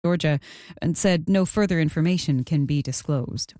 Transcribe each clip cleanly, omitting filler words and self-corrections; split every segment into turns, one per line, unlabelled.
Georgia, and said no further information can be disclosed.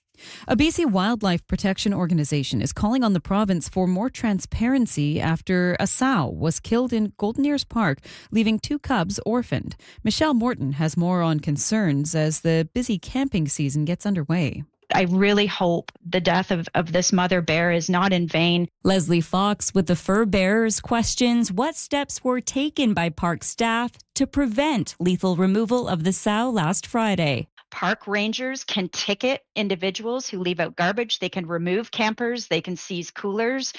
A BC wildlife protection organization is calling on the province for more transparency after a sow was killed in Golden Ears Park, leaving 2 cubs orphaned. Michelle Morton has more on concerns as the busy camping season gets underway.
I really hope the death of this mother bear is not in vain.
Leslie Fox with the Fur Bearers questions what steps were taken by park staff to prevent lethal removal of the sow last Friday.
Park rangers can ticket individuals who leave out garbage. They can remove campers. They can seize coolers.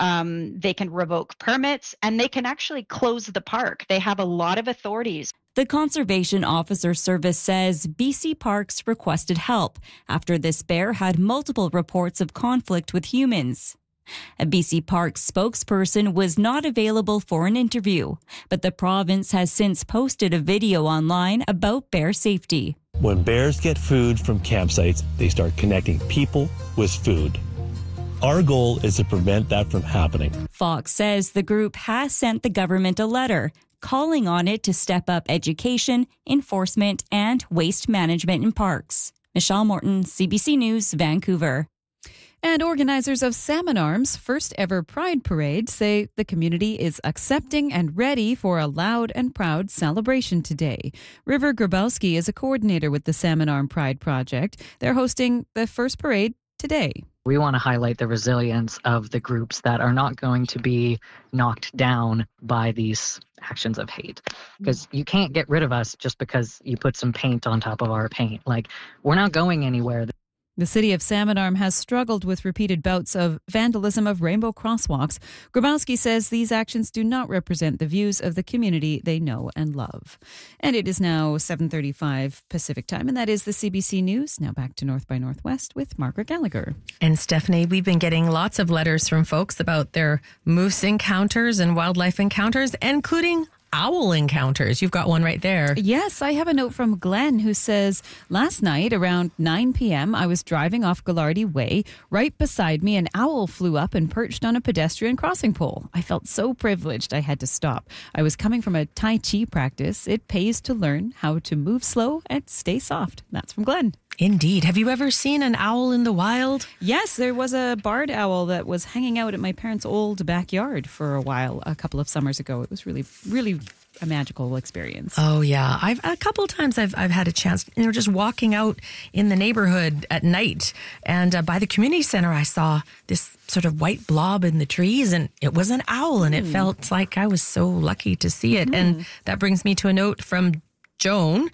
They can revoke permits, and they can actually close the park. They have a lot of authorities.
The Conservation Officer Service says BC Parks requested help after this bear had multiple reports of conflict with humans. A BC Parks spokesperson was not available for an interview, but the province has since posted a video online about bear safety.
When bears get food from campsites, they start connecting people with food. Our goal is to prevent that from happening.
Fox says the group has sent the government a letter calling on it to step up education, enforcement, and waste management in parks. Michelle Morton, CBC News, Vancouver.
And organizers of Salmon Arm's first ever Pride Parade say the community is accepting and ready for a loud and proud celebration today. River Grabowski is a coordinator with the Salmon Arm Pride Project. They're hosting the first parade today.
We want to highlight the resilience of the groups that are not going to be knocked down by these actions of hate. Because you can't get rid of us just because you put some paint on top of our paint. Like, we're not going anywhere.
The city of Salmon Arm has struggled with repeated bouts of vandalism of rainbow crosswalks. Grabowski says these actions do not represent the views of the community they know and love. And it is now 7:35 Pacific time, and that is the CBC News. Now back to North by Northwest with Margaret Gallagher.
And Stephanie, we've been getting lots of letters from folks about their moose encounters and wildlife encounters, including owl encounters. You've got one right there.
Yes, I have a note from Glenn who says, last night around 9 p.m. I was driving off Gallardi Way. Right beside me, an owl flew up and perched on a pedestrian crossing pole. I felt so privileged I had to stop. I was coming from a Tai Chi practice. It pays to learn how to move slow and stay soft. That's from Glenn.
Indeed. Have you ever seen an owl in the wild?
Yes, there was a barred owl that was hanging out at my parents' old backyard for a while, a couple of summers ago. It was really, really a magical experience.
Oh, yeah. A couple of times I've had a chance, just walking out in the neighborhood at night. And by the community center, I saw this sort of white blob in the trees, and it was an owl, and it felt like I was so lucky to see it. And that brings me to a note from Joan,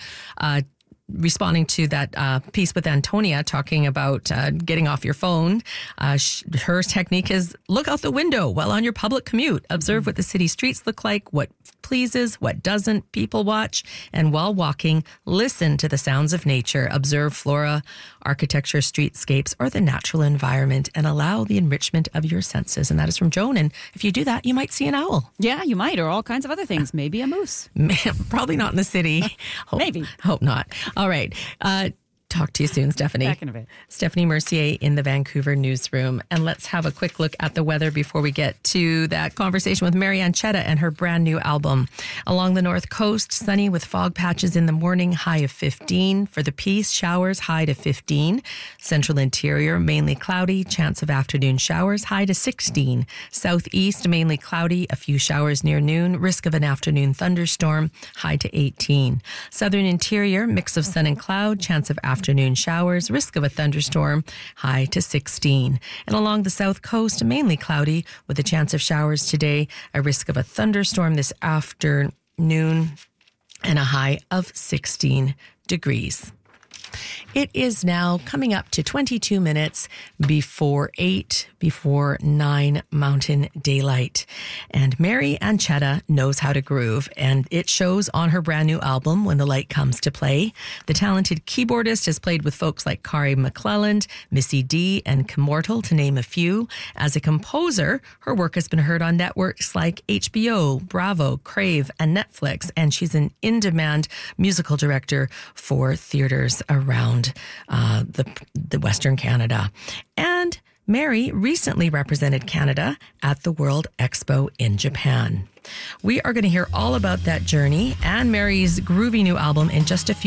responding to that piece with Antonia talking about getting off your phone. Her technique is look out the window while on your public commute. Observe what the city streets look like, what pleases, what doesn't. People watch. And while walking, listen to the sounds of nature. Observe flora, architecture, streetscapes, or the natural environment, and allow the enrichment of your senses. And that is from Joan. And if you do that, you might see an owl.
Yeah, you might, or all kinds of other things. Maybe a moose.
Probably not in the city.
Maybe.
Hope not. All right. Talk to you soon, Stephanie.
Back in a bit.
Stephanie Mercier in the Vancouver newsroom. And let's have a quick look at the weather before we get to that conversation with Marianne Chetta and her brand new album. Along the north coast, sunny with fog patches in the morning, high of 15. For the Peace, showers, high to 15. Central interior, mainly cloudy, chance of afternoon showers, high to 16. Southeast, mainly cloudy, a few showers near noon, risk of an afternoon thunderstorm, high to 18. Southern interior, mix of sun and cloud, chance of afternoon showers, risk of a thunderstorm, high to 16. And along the south coast, mainly cloudy with a chance of showers today, a risk of a thunderstorm this afternoon, and a high of 16 degrees. It is now coming up to 22 minutes before 8, before 9 Mountain Daylight. And Marianne Chetta knows how to groove, and it shows on her brand new album, When the Light Comes to Play. The talented keyboardist has played with folks like Kari McClelland, Missy D, and Commortal, to name a few. As a composer, her work has been heard on networks like HBO, Bravo, Crave, and Netflix, and she's an in-demand musical director for theaters around the Western Canada. And Mary recently represented Canada at the World Expo in Japan. We are going to hear all about that journey and Mary's groovy new album in just a few